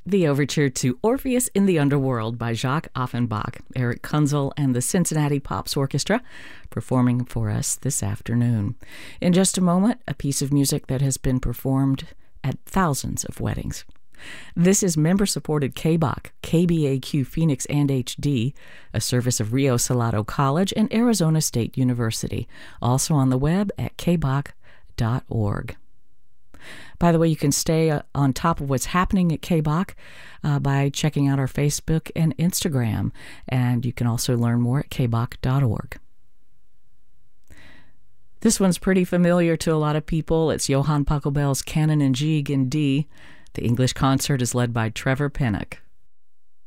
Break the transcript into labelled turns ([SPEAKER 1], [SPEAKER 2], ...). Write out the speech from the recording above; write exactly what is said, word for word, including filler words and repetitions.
[SPEAKER 1] The overture to Orpheus in the Underworld by Jacques Offenbach, Eric Kunzel, and the Cincinnati Pops Orchestra performing for us this afternoon. In just a moment, a piece of music that has been performed at thousands of weddings. This is member-supported K B A C, K B A Q Phoenix and H D, a service of Rio Salado College and Arizona State University, also on the web at k b a c dot org. By the way, you can stay uh, on top of what's happening at K B A C uh, by checking out our Facebook and Instagram, and you can also learn more at k b a c dot org. This one's pretty familiar to a lot of people. It's Johann Pachelbel's Canon in G in D. The English concert is led by Trevor Pinnock.